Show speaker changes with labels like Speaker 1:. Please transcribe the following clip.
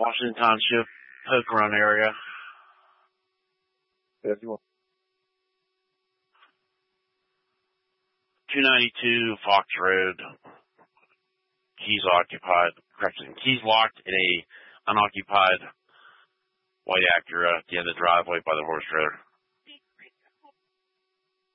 Speaker 1: Washington Township, Poke Run area.
Speaker 2: Yes, you want.
Speaker 1: 292 Fox Road. Keys occupied. Keys locked in a unoccupied white Acura at the end of the driveway by the horse trailer.